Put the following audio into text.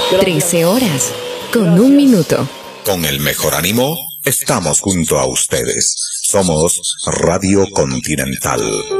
13 horas, con 1 minuto. Con el mejor ánimo, estamos junto a ustedes. Somos Radio Continental.